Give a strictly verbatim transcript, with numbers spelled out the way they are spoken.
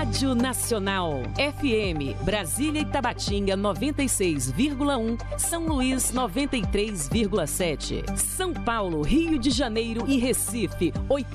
Rádio Nacional. F M, Brasília e Tabatinga noventa e seis vírgula um, São Luís noventa e três vírgula sete, São Paulo, Rio de Janeiro e Recife